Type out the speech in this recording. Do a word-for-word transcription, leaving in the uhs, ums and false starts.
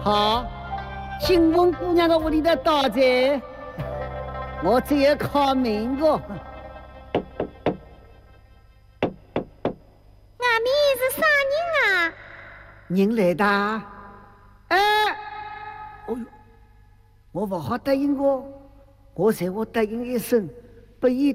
好，请问姑娘的屋里的大姐，我这也看明个。 外面是啥人啊？ 人来的。哎，哦哟，我不好答应我，我才我答应一声，不依